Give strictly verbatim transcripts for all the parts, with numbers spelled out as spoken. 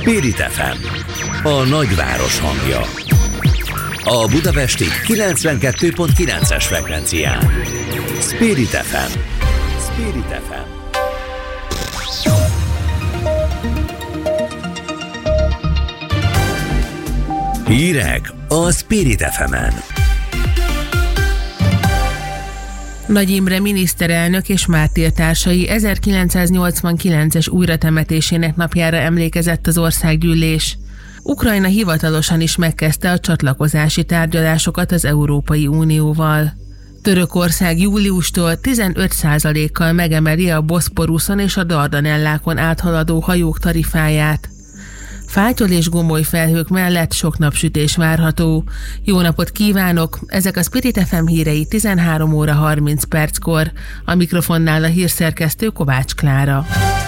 Spirit ef em, a nagyváros hangja. A budapesti kilencvenkettő pont kilences frekvencián. Spirit ef em. Spirit ef em. Hírek a Spirit ef emen. Nagy Imre miniszterelnök és mártírtársai ezerkilencszáznyolcvankilences újratemetésének napjára emlékezett az országgyűlés. Ukrajna hivatalosan is megkezdte a csatlakozási tárgyalásokat az Európai Unióval. Törökország júliustól tizenöt százalékkal megemeli a Boszporuszon és a Dardanellákon áthaladó hajók tarifáját. Fátyol és gomoly felhők mellett sok napsütés várható. Jó napot kívánok! Ezek a Spirit ef em hírei tizenhárom óra harminc perckor. A mikrofonnál a hírszerkesztő Kovács Klára.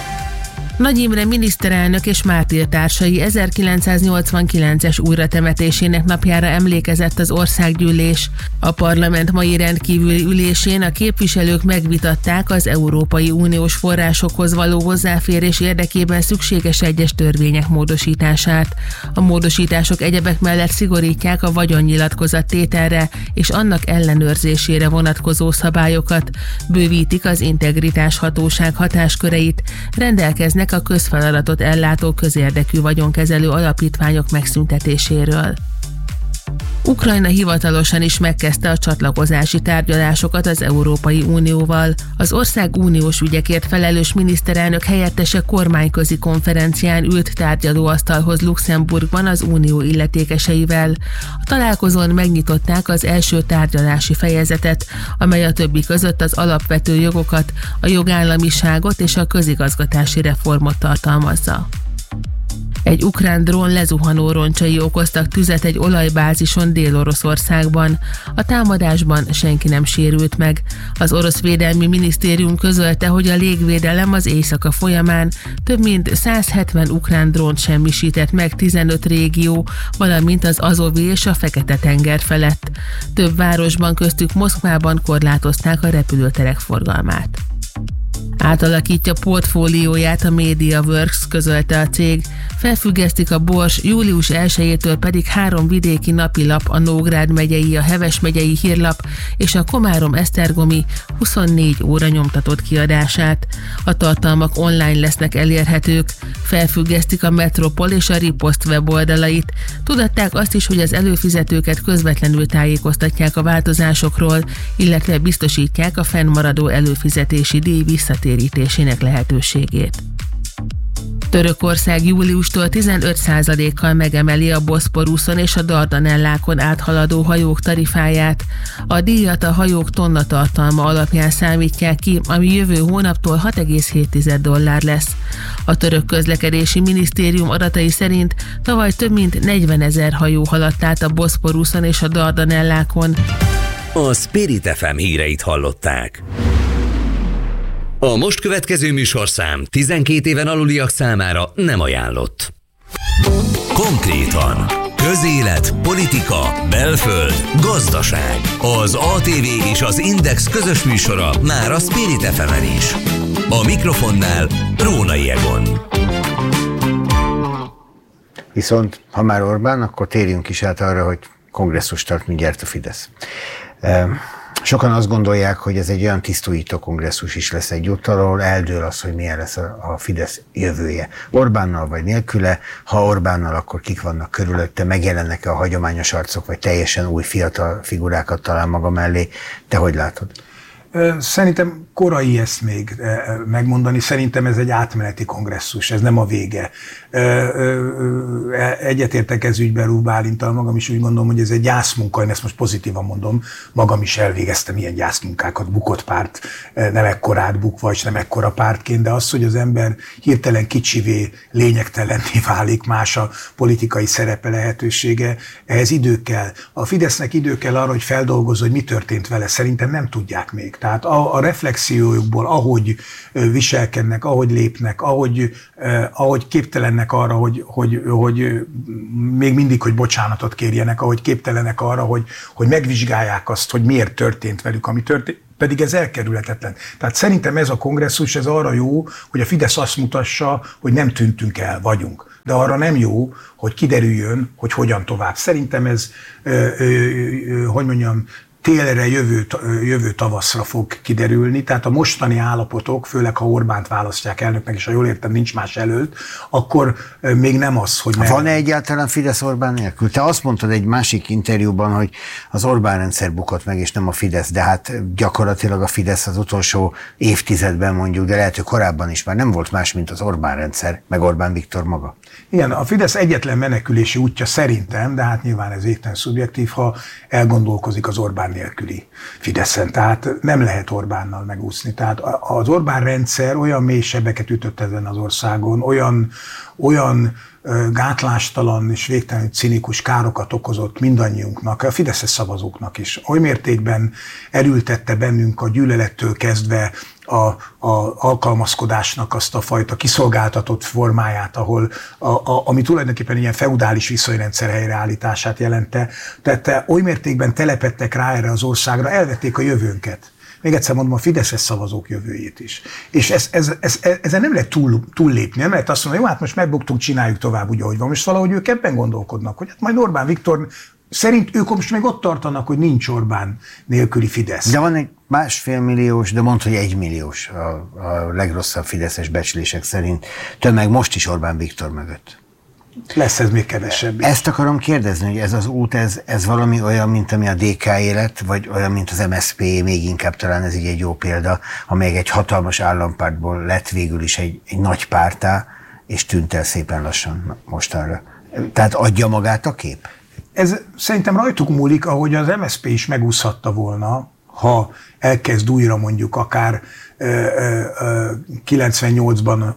Nagy Imre miniszterelnök és mártírtársai ezerkilencszáznyolcvankilences újratemetésének napjára emlékezett az országgyűlés. A parlament mai rendkívüli ülésén a képviselők megvitatták az Európai Uniós forrásokhoz való hozzáférés érdekében szükséges egyes törvények módosítását. A módosítások egyebek mellett szigorítják a vagyonnyilatkozat tételre és annak ellenőrzésére vonatkozó szabályokat, bővítik az integritás hatóság hatásköreit, rendelkeznek a közfeladatot ellátó közérdekű vagyonkezelő alapítványok megszüntetéséről. Ukrajna hivatalosan is megkezdte a csatlakozási tárgyalásokat az Európai Unióval. Az ország uniós ügyekért felelős miniszterelnök helyettese kormányközi konferencián ült tárgyalóasztalhoz Luxemburgban az unió illetékeseivel. A találkozón megnyitották az első tárgyalási fejezetet, amely a többi között az alapvető jogokat, a jogállamiságot és a közigazgatási reformot tartalmazza. Egy ukrán drón lezuhanó roncsai okoztak tüzet egy olajbázison Dél-Oroszországban. A támadásban senki nem sérült meg. Az orosz védelmi minisztérium közölte, hogy a légvédelem az éjszaka folyamán több mint száz hetven ukrán drónt semmisített meg tizenöt régió, valamint az Azovi és a Fekete-tenger felett. Több városban, köztük Moszkvában korlátozták a repülőterek forgalmát. Átalakítja portfólióját a MediaWorks, közölte a cég. Felfüggesztik a Bors, július elsejétől pedig három vidéki napilap, a Nógrád megyei, a Heves megyei hírlap és a Komárom-Esztergomi huszonnégy óra nyomtatott kiadását. A tartalmak online lesznek elérhetők. Felfüggesztik a Metropol és a Ripost weboldalait. Tudatták azt is, hogy az előfizetőket közvetlenül tájékoztatják a változásokról, illetve biztosítják a fennmaradó előfizetési díj visszatérítésének lehetőségét. Törökország júliustól tizenöt százalékkal megemeli a Boszporuszon és a Dardanellákon áthaladó hajók tarifáját. A díjat a hajók tonnatartalma alapján számítják ki, ami jövő hónaptól hat egész hét dollár lesz. A török közlekedési minisztérium adatai szerint tavaly több mint negyvenezer hajó haladt át a Boszporuszon és a Dardanellákon. A Spirit ef em híreit hallották. A most következő műsorszám tizenkét éven aluliak számára nem ajánlott. Konkrétan: közélet, politika, belföld, gazdaság. Az á té vé és az Index közös műsora már a Spirit ef emen is. A mikrofonnál Rónai Egon. Viszont ha már Orbán, akkor térjünk is át arra, hogy kongresszus tart mindjárt a Fidesz. Sokan azt gondolják, hogy ez egy olyan tisztújító kongresszus is lesz egyúttal, ahol eldől az, hogy milyen lesz a Fidesz jövője. Orbánnal vagy nélküle, ha Orbánnal, akkor kik vannak körülötte, megjelennek-e a hagyományos arcok, vagy teljesen új fiatal figurákat talál maga mellé. Te hogy látod? Szerintem korai ezt még megmondani, szerintem ez egy átmeneti kongresszus, ez nem a vége. Egyetértek ez ügyben Rúd Bálinttal, magam is úgy gondolom, hogy ez egy gyászmunka, én ezt most pozitívan mondom, magam is elvégeztem ilyen gyászmunkákat, bukott párt, nem ekkorát bukva, és nem ekkora pártként, de az, hogy az ember hirtelen kicsivé, lényegtelenné válik, más a politikai szerepe, lehetősége, ehhez idő kell. A Fidesznek idő kell arra, hogy feldolgozza, hogy mi történt vele, szerintem nem tudják még. Tehát a, a reflexiójukból, ahogy viselkednek, ahogy lépnek, ahogy, eh, ahogy képtelennek arra, hogy, hogy, hogy még mindig, hogy bocsánatot kérjenek, ahogy képtelenek arra, hogy, hogy megvizsgálják azt, hogy miért történt velük, ami történt, pedig ez elkerülhetetlen. Tehát szerintem ez a kongresszus, ez arra jó, hogy a Fidesz azt mutassa, hogy nem tűntünk el, vagyunk. de arra nem jó, hogy kiderüljön, hogy hogyan tovább. Szerintem ez, ö, ö, ö, hogy mondjam, télre, jövő, jövő tavaszra fog kiderülni, tehát a mostani állapotok, főleg ha Orbánt választják elnöknek, és ha jól értem, nincs más előtt, akkor még nem az, hogy... Meg... Van-e egyáltalán Fidesz Orbán nélkül? Te azt mondtad egy másik interjúban, hogy az Orbán rendszer bukott meg, és nem a Fidesz, de hát gyakorlatilag a Fidesz az utolsó évtizedben mondjuk, de lehet, hogy korábban is már nem volt más, mint az Orbán rendszer, meg Orbán Viktor maga. Igen, a Fidesz egyetlen menekülési útja szerintem, de hát nyilván ez végtelen szubjektív, ha elgondolkozik az Orbán nélküli Fideszen. Tehát nem lehet Orbánnal megúszni. Tehát az Orbán rendszer olyan mély sebeket ütött ezen az országon, olyan, olyan gátlástalan és végtelenül cinikus károkat okozott mindannyiunknak, a fideszes szavazóknak is. Oly mértékben erőltette bennünk a gyűlölettől kezdve a, a alkalmazkodásnak azt a fajta kiszolgáltatott formáját, ahol a, a, ami tulajdonképpen ilyen feudális viszonyrendszer helyreállítását jelente. Tehát oly mértékben telepettek rá erre az országra, elvették a jövőnket. Még egyszer mondom, a fideszes szavazók jövőjét is. És ez, ez, ez, ez, ezen nem lehet túl, túllépni, nem lehet azt mondani, jó, hát most megbuktunk, csináljuk tovább úgy, ahogy van. Most valahogy ők ebben gondolkodnak, hogy hát majd Orbán Viktor, szerint ők most még ott tartanak, hogy nincs Orbán nélküli Fidesz. De van egy másfél milliós, de mondd, hogy egy milliós a, a legrosszabb fideszes becslések szerint tömeg most is Orbán Viktor mögött. Lesz ez még kevesebb. Ezt akarom kérdezni, hogy ez az út, ez, ez valami olyan, mint ami a dé ká élet, vagy olyan, mint az em es zé pé, még inkább talán ez így egy jó példa, amely egy hatalmas állampártból lett végül is egy, egy nagy pártá, és tűnt el szépen lassan mostanra. Tehát adja magát a kép? Ez szerintem rajtuk múlik, ahogy az em es zé pé is megúszhatta volna, ha elkezd újra mondjuk akár kilencvennyolcban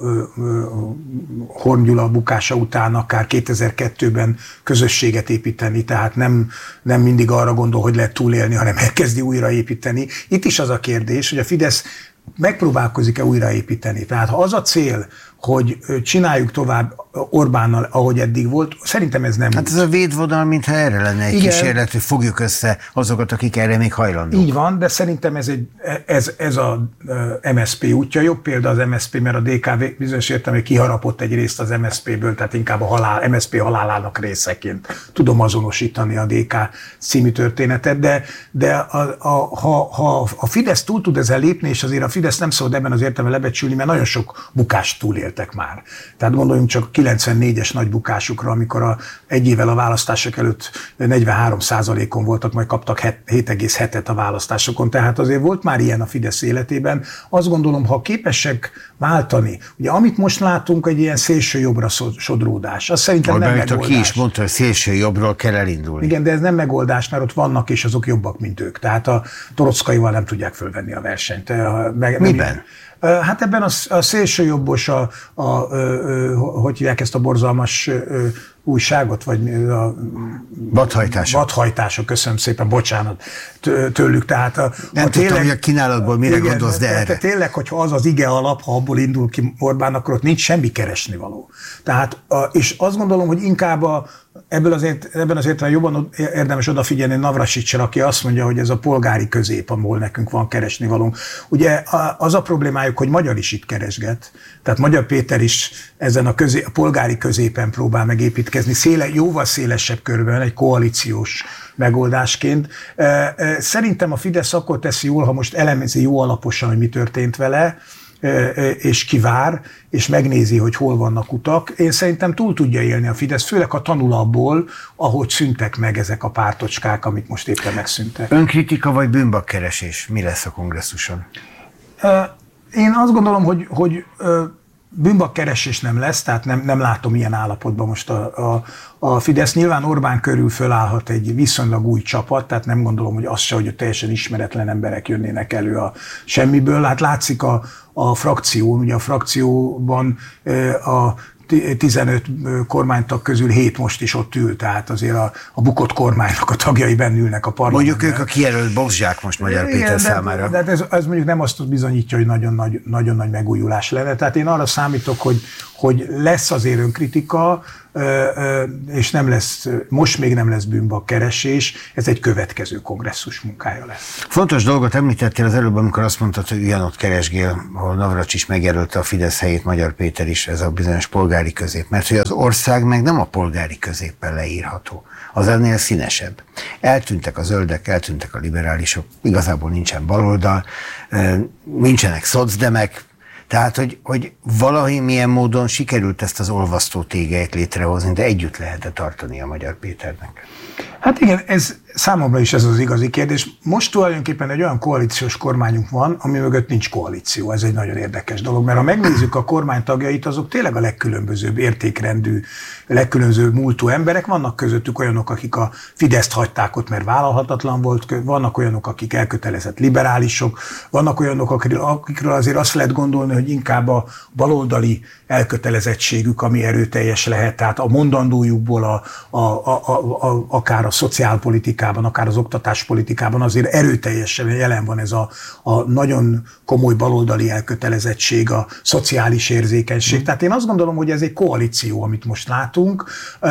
Horn Gyula bukása után, akár kétezer-kettőben közösséget építeni, tehát nem, nem mindig arra gondol, hogy lehet túlélni, hanem elkezdi újraépíteni. Itt is az a kérdés, hogy a Fidesz megpróbálkozik-e újraépíteni. Tehát ha az a cél, hogy csináljuk tovább Orbánnal, ahogy eddig volt, szerintem ez nem Hát ez a védvonal, mintha erre lenne egy Igen. kísérlet, hogy fogjuk össze azokat, akik erre még hajlandók. Így van, de szerintem ez, egy, ez, ez a em es zé pé útja. Jobb példa az em es zé pé, mert a dé ká bizonyos értelemben kiharapott egy részt az em es zé péből, tehát inkább a halál, em es zé pé halálának részeként tudom azonosítani a dé ká című történetet, de, de a, a, ha, ha a Fidesz túl tud ezzel lépni, és azért a Fidesz nem szabad ebben az értelemben lebecsülni, mert nagyon sok bukást túléltek már. Tehát gondoljunk csak kilencvennégyes nagy bukásukra, amikor a, egy évvel a választások előtt negyvenhárom százalékon voltak, majd kaptak hét egész hetet a választásokon. Tehát azért volt már ilyen a Fidesz életében. Azt gondolom, ha képesek váltani, ugye amit most látunk, egy ilyen szélső jobbra sodródás, az szerintem nem megoldás. Ki is mondta, hogy szélső jobbról kell elindulni. Igen, de ez nem megoldás, mert ott vannak, és azok jobbak, mint ők. Tehát a Torockaival nem tudják fölvenni a versenyt. Meg, Miben? Hát ebben a, a szélsőjobbos, a, a, a, a, hogy hívják ezt a borzalmas a, újságot, vagy a... Vadhajtások. Vadhajtások, köszönöm szépen, bocsánat tőlük. Tehát a, nem tudtam, tényleg, hogy a kínálatból mire igen, gondolsz, de erre. Tényleg, hogyha az az ige alap, ha abból indul ki Orbán, akkor ott nincs semmi keresnivaló. Tehát, a, és azt gondolom, hogy inkább a, ebből azért, ebben az értelemben jobban érdemes odafigyelni Navracsicsra, aki azt mondja, hogy ez a polgári közép, ahol nekünk van keresnivalónk. Ugye az a problémájuk, hogy Magyar is itt keresget, tehát Magyar Péter is ezen a, közé, a polgári középen próbál megépítkezni, széle, jóval szélesebb körben, egy koalíciós megoldásként. Szerintem a Fidesz akkor teszi jól, ha most elemezi jó alaposan, hogy mi történt vele, és kivár, és megnézi, hogy hol vannak utak. Én szerintem túl tudja élni a Fidesz, főleg ha tanul abból, ahogy szüntek meg ezek a pártocskák, amik most éppen megszűntek. Önkritika vagy bűnbakkeresés? Mi lesz a kongresszuson? Én azt gondolom, hogy, hogy bűnbakkeresés nem lesz, tehát nem, nem látom ilyen állapotban most a, a, a Fidesz. Nyilván Orbán körül fölállhat egy viszonylag új csapat, tehát nem gondolom, hogy az se, hogy teljesen ismeretlen emberek jönnének elő a semmiből. Hát látszik a, a frakción, ugye a frakcióban a tizenöt kormánytag közül hét most is ott ül, tehát azért a, a bukott kormánynak a tagjai benne ülnek a parlamentben. Mondjuk ők a kijelölt boxzsák most Magyar Péter de, számára. De, de ez, ez mondjuk nem azt bizonyítja, hogy nagyon nagy, nagyon nagy megújulás lenne. Tehát én arra számítok, hogy, hogy lesz azért önkritika, és nem lesz, most még nem lesz bűnbakkeresés, ez egy következő kongresszus munkája lesz. Fontos dolgot említettél az előbb, amikor azt mondtad, hogy ugyanott keresgél, ahol Navracsics megjelölte a Fidesz helyét, Magyar Péter is, ez a bizonyos polgári közép, mert hogy az ország meg nem a polgári középpel leírható, az ennél színesebb. Eltűntek a zöldek, eltűntek a liberálisok, igazából nincsen baloldal, nincsenek szocdemek, tehát, hogy, hogy valahogy milyen módon sikerült ezt az olvasztó tégelyt létrehozni, de együtt lehet tartani a Magyar Péternek. Hát igen, ez számomra is ez az igazi kérdés. Most tulajdonképpen egy olyan koalíciós kormányunk van, ami mögött nincs koalíció. Ez egy nagyon érdekes dolog, mert ha megnézzük a kormány tagjait, azok tényleg a legkülönbözőbb értékrendű, legkülönbözőbb múltú emberek. Vannak közöttük olyanok, akik a Fideszt hagyták ott, mert vállalhatatlan volt, vannak olyanok, akik elkötelezett liberálisok, vannak olyanok, akikről azért azt lehet gondolni, hogy inkább a baloldali elkötelezettségük, ami erőteljes lehet, tehát a mondandójukból a, a, a, a, a, akár a szociálpolitikában, akár az oktatáspolitikában azért erőteljesen jelen van ez a, a nagyon komoly baloldali elkötelezettség, a szociális érzékenység. Mm. Tehát én azt gondolom, hogy ez egy koalíció, amit most látunk,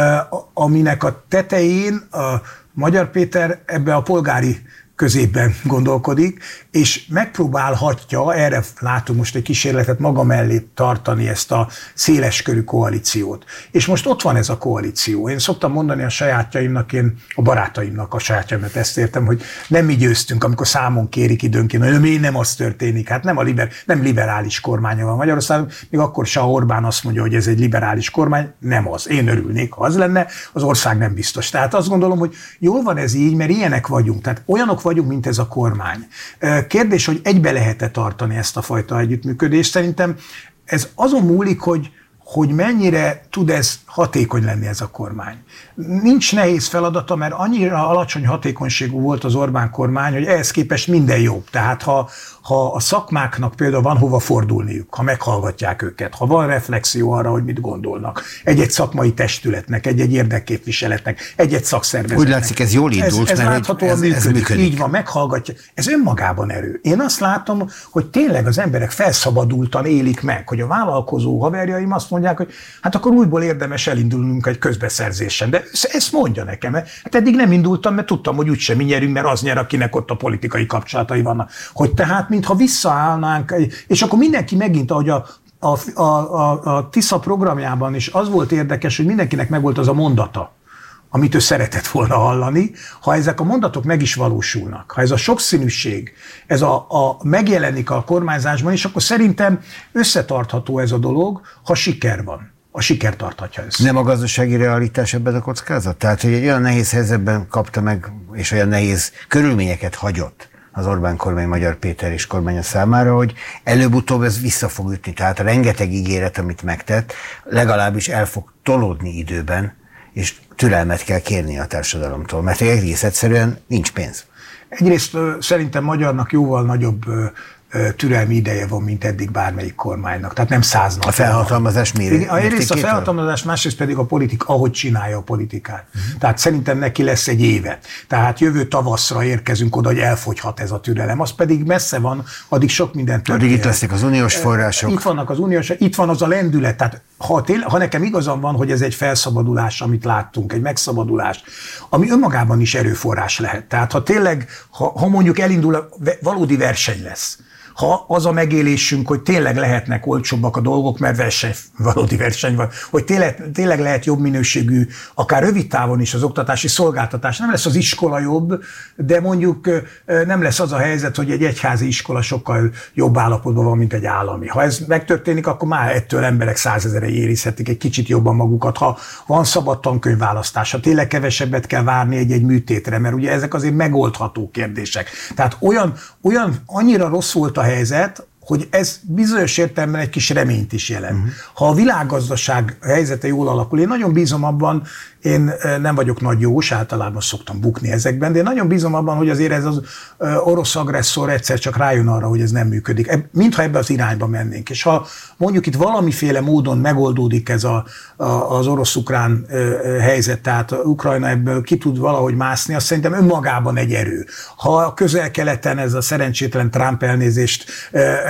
aminek a tetején a Magyar Péter ebbe a polgári középben gondolkodik, és megpróbálhatja, erre látunk most egy kísérletet maga mellé tartani ezt a széleskörű koalíciót. És most ott van ez a koalíció. Én szoktam mondani a sajátjaimnak, én a barátaimnak a sajátjaimnak ezt értem, hogy nem mi győztünk, amikor számon kérik időnként, hogy miért nem az történik. Hát nem, a liber, nem liberális kormánya van Magyarországon, még akkor se, ha Orbán azt mondja, hogy ez egy liberális kormány, nem az. Én örülnék, ha az lenne, az ország nem biztos. Tehát azt gondolom, hogy jól van ez így, mert ilyenek vagyunk. Tehát olyanok vagyunk, mint ez a kormány. Kérdés, hogy egybe lehet-e tartani ezt a fajta együttműködést. Szerintem ez azon múlik, hogy, hogy mennyire tud ez hatékony lenni ez a kormány. Nincs nehéz feladata, mert annyira alacsony hatékonyságú volt az Orbán kormány, hogy ehhez képest minden jobb. Tehát ha, ha a szakmáknak például van hova fordulniuk, ha meghallgatják őket, ha van reflexió arra, hogy mit gondolnak, egy-egy szakmai testületnek, egy-egy érdekképviseletnek, egy-egy szakszervezetnek. Úgy látszik, ez jól indult, ez, ez láthatóan ez, működik. ez működik. Így van, meghallgatja. Ez önmagában erő. Én azt látom, hogy tényleg az emberek felszabadultan élik meg, hogy a vállalkozó haverjaim azt mondják, hogy hát akkor újból érdemes elindulnunk egy közbeszerzésen. De ezt mondja nekem. Hát eddig nem indultam, mert tudtam, hogy úgysem mi nyerünk, mert az nyer, akinek ott a politikai kapcsolatai vannak. Hogy tehát, mintha visszaállnánk, és akkor mindenki megint, ahogy a A, a, a, a Tisza programjában is az volt érdekes, hogy mindenkinek megvolt az a mondata, amit ő szeretett volna hallani. Ha ezek a mondatok meg is valósulnak, ha ez a sokszínűség, ez a, a megjelenik a kormányzásban is, akkor szerintem összetartható ez a dolog, ha siker van. A siker tarthatja össze. Nem a gazdasági realitás ebben a kockázat? Tehát, hogy egy olyan nehéz helyzetben kapta meg, és olyan nehéz körülményeket hagyott az Orbán kormány Magyar Péter és kormánya számára, hogy előbb-utóbb ez vissza fog ütni. Tehát a rengeteg ígéret, amit megtett, legalábbis el fog tolódni időben, és türelmet kell kérni a társadalomtól, mert egész egyszerűen nincs pénz. Egyrészt szerintem magyarnak jóval nagyobb türelmi ideje van, mint eddig bármelyik kormánynak. Tehát nem száz nap. A felhatalmazás mérték. Egyrészt a felhatalmazás, másrészt pedig a politika, ahogy csinálja a politikát. Uh-huh. Tehát szerintem neki lesz egy éve. Tehát jövő tavaszra érkezünk oda, hogy elfogyhat ez a türelem. Az pedig messze van, addig sok minden történik. Addig itt lesznek az uniós források. Itt vannak az uniós, itt van az a lendület. Tehát ha, tél, ha nekem igazam van, hogy ez egy felszabadulás, amit láttunk, egy megszabadulás, ami önmagában is erőforrás lehet. Tehát ha tényleg, ha, ha mondjuk elindul, valódi verseny lesz, ha az a megélésünk, hogy tényleg lehetnek olcsóbbak a dolgok, mert verseny, valódi verseny van, hogy tényleg, tényleg lehet jobb minőségű, akár rövid távon is az oktatási szolgáltatás. Nem lesz az iskola jobb, de mondjuk nem lesz az a helyzet, hogy egy egyházi iskola sokkal jobb állapotban van, mint egy állami. Ha ez megtörténik, akkor már ettől emberek százezerei érizhetik egy kicsit jobban magukat. Ha van szabad tankönyvválasztás, ha tényleg kevesebbet kell várni egy-egy műtétre, mert ugye ezek azért megoldható kérdések. Tehát olyan, olyan annyira rossz volt a helyzet, hogy ez bizonyos értelemben egy kis reményt is jelent. Uh-huh. Ha a világgazdaság helyzete jól alakul, én nagyon bízom abban, én nem vagyok nagy jós, általában szoktam bukni ezekben, de én nagyon bízom abban, hogy azért ez az orosz agresszor egyszer csak rájön arra, hogy ez nem működik. Mintha ebbe az irányba mennénk. És ha mondjuk itt valamiféle módon megoldódik ez a, a, az orosz-ukrán helyzet, tehát Ukrajna ebből ki tud valahogy mászni, azt szerintem önmagában egy erő. Ha a közel-keleten ez a szerencsétlen Trump elnézést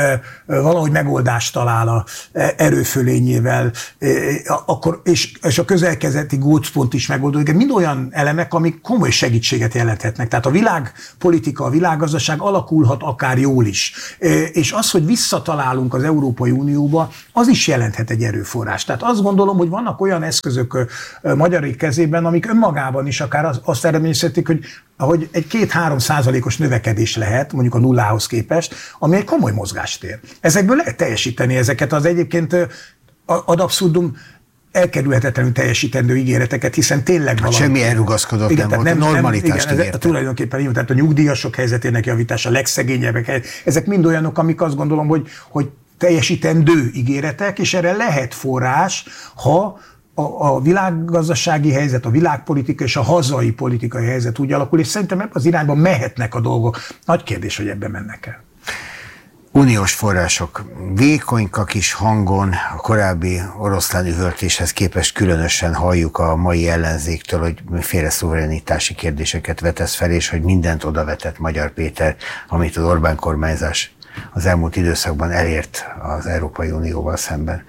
valahogy megoldást talál a erőfölényével, akkor, és, és a közelkezeti gócpont is megoldódik. Mind olyan elemek, amik komoly segítséget jelenthetnek. Tehát a világpolitika, a világgazdaság alakulhat akár jól is. És az, hogy visszatalálunk az Európai Unióba, az is jelenthet egy erőforrás. Tehát azt gondolom, hogy vannak olyan eszközök magyarok kezében, amik önmagában is akár azt eredményezhetik, hogy hogy egy két-három százalékos növekedés lehet, mondjuk a nullához képest, ami egy komoly mozgástér. Ezekből lehet teljesíteni ezeket az egyébként ad abszurdum elkerülhetetlenül teljesítendő ígéreteket, hiszen tényleg valami... Semmi elrugaszkodott igen, nem volt, nem, a normalitást nem, igen, tulajdonképpen így, tehát a nyugdíjasok helyzetének javítása, a legszegényebbek, ezek mind olyanok, amik azt gondolom, hogy, hogy teljesítendő ígéretek, és erre lehet forrás, ha A, a világgazdasági helyzet, a világpolitika és a hazai politikai helyzet úgy alakul, és szerintem ebben az irányban mehetnek a dolgok. Nagy kérdés, hogy ebben mennek el. Uniós források vékonyka kis hangon, a korábbi oroszlán üvöltéshez képest különösen halljuk a mai ellenzéktől, hogy féle szuverenitási kérdéseket vetesz fel, és hogy mindent odavetett Magyar Péter, amit az Orbán kormányzás az elmúlt időszakban elért az Európai Unióval szemben.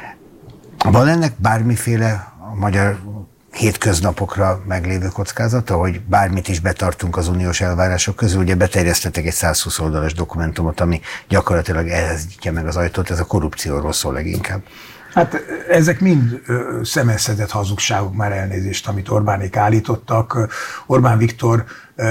Van ennek bármiféle a magyar hétköznapokra meglévő kockázata, hogy bármit is betartunk az uniós elvárások közül? Ugye beterjesztettek egy száz húsz oldalas dokumentumot, ami gyakorlatilag ehhez nyitja meg az ajtót, ez a korrupcióról szól leginkább. Hát ezek mind szemeszedett hazugságok, már elnézést, amit Orbánék állítottak. Orbán Viktor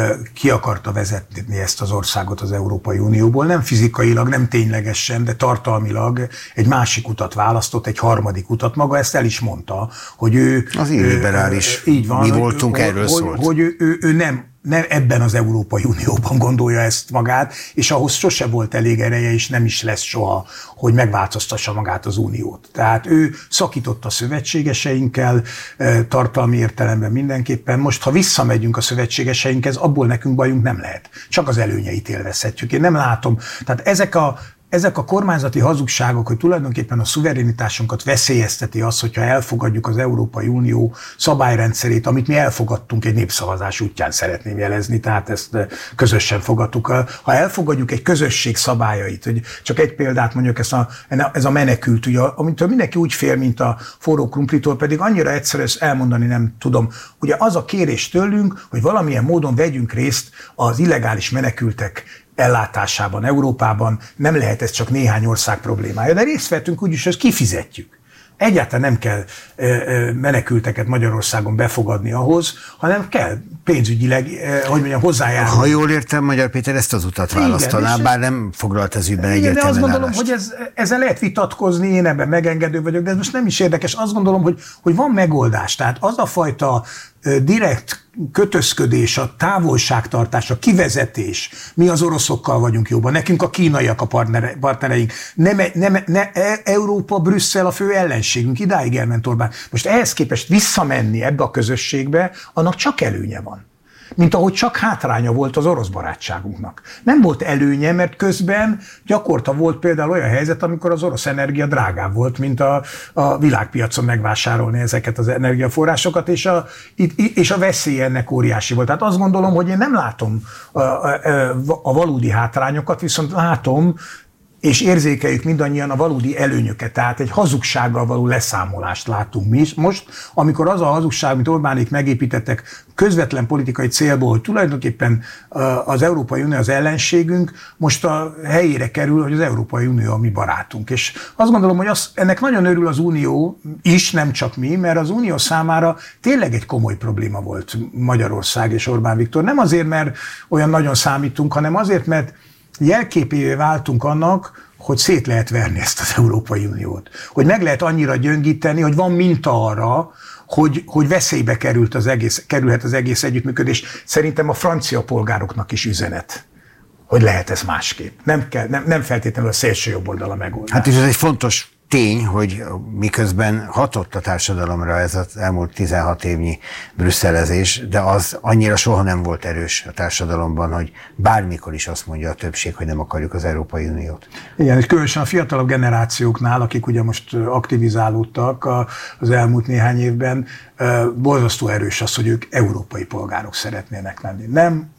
ki akarta vezetni ezt az országot az Európai Unióból, nem fizikailag, nem ténylegesen, de tartalmilag egy másik utat választott, egy harmadik utat. Maga ezt el is mondta, hogy ő... Az illiberális, így van, mi voltunk, hogy, erről hogy, szólt. Hogy ő, ő, ő nem, nem ebben az Európai Unióban gondolja ezt magát, és ahhoz sose volt elég ereje, és nem is lesz soha, hogy megváltoztassa magát az Uniót. Tehát ő szakított a szövetségeseinkkel, tartalmi értelemben mindenképpen. Most, ha visszamegyünk a szövetségeseinkhez, abból nekünk bajunk nem lehet. Csak az előnyeit élvezhetjük. Én nem látom. Tehát ezek a Ezek a kormányzati hazugságok, hogy tulajdonképpen a szuverenitásunkat veszélyezteti az, hogyha elfogadjuk az Európai Unió szabályrendszerét, amit mi elfogadtunk egy népszavazás útján, szeretném jelezni, tehát ezt közösen fogadtuk el. Ha elfogadjuk egy közösség szabályait, hogy csak egy példát mondjuk, ez a, ez a menekült, ugye, amitől mindenki úgy fél, mint a forró krumplitól, pedig annyira egyszerű ezt elmondani nem tudom. Ugye az a kérés tőlünk, hogy valamilyen módon vegyünk részt az illegális menekültek ellátásában, Európában, nem lehet ez csak néhány ország problémája, de részt vettünk úgyis, hogy ezt kifizetjük. Egyáltalán nem kell menekülteket Magyarországon befogadni ahhoz, hanem kell pénzügyileg, hogy mondjam, hozzájárulni. Ha jól értem, Magyar Péter ezt az utat választaná, igen, bár nem foglalt ez ügyben egyértelműen de azt gondolom, állást. hogy ez, ezzel lehet vitatkozni, én ebben megengedő vagyok, de ez most nem is érdekes. Azt gondolom, hogy, hogy van megoldás. Tehát az a fajta direkt kötözködés, a távolságtartás, a kivezetés, mi az oroszokkal vagyunk jóban, nekünk a kínaiak a partnere, partnereink, nem, nem, ne, Európa, Brüsszel a fő ellenségünk, idáig elment Orbán. Most ehhez képest visszamenni ebbe a közösségbe, annak csak előnye van. Mint ahogy csak hátránya volt az orosz barátságunknak. Nem volt előnye, mert közben gyakorta volt például olyan helyzet, amikor az orosz energia drágább volt, mint a, a világpiacon megvásárolni ezeket az energiaforrásokat, és a, és a veszély ennek óriási volt. Tehát azt gondolom, hogy én nem látom a, a, a valódi hátrányokat, viszont látom, és érzékeljük mindannyian a valódi előnyöket, tehát egy hazugsággal való leszámolást látunk mi is most, amikor az a hazugság, amit Orbánék megépítettek közvetlen politikai célból, hogy tulajdonképpen az Európai Unió az ellenségünk, most a helyére kerül, hogy az Európai Unió a mi barátunk. És azt gondolom, hogy az, ennek nagyon örül az Unió is, nem csak mi, mert az Unió számára tényleg egy komoly probléma volt Magyarország és Orbán Viktor. Nem azért, mert olyan nagyon számítunk, hanem azért, mert jelképévé váltunk annak, hogy szét lehet verni ezt az Európai Uniót. Hogy meg lehet annyira gyöngíteni, hogy van minta arra, hogy, hogy veszélybe került az egész, kerülhet az egész együttműködés. Szerintem a francia polgároknak is üzenet, hogy lehet ez másképp. Nem, kell, nem, nem feltétlenül a szélső jobb oldal a megoldás. Hát és ez egy fontos tény, hogy miközben hatott a társadalomra ez az elmúlt tizenhat évnyi brüsszelezés, de az annyira soha nem volt erős a társadalomban, hogy bármikor is azt mondja a többség, hogy nem akarjuk az Európai Uniót. Igen, és különösen a fiatalabb generációknál, akik ugye most aktivizálódtak az elmúlt néhány évben, borzasztó erős az, hogy ők európai polgárok szeretnének lenni. Nem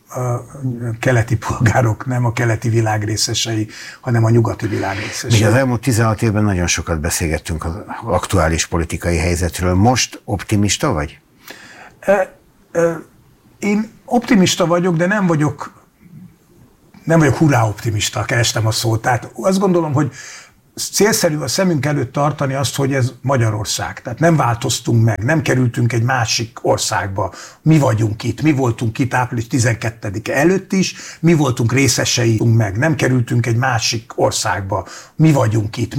a keleti polgárok nem a keleti világ részesei, hanem a nyugati világ részesei. Még az elmúlt tizenhat évben nagyon sokat beszélgettünk az aktuális politikai helyzetről. Most optimista vagy? Én optimista vagyok, de nem vagyok, nem vagyok hurrá optimista, kerestem a szót. Tehát azt gondolom, hogy célszerű a szemünk előtt tartani azt, hogy ez Magyarország. Tehát nem változtunk meg, nem kerültünk egy másik országba. Mi vagyunk itt, mi voltunk itt április tizenkettedike előtt is, mi voltunk részesei meg, nem kerültünk egy másik országba. Mi vagyunk itt.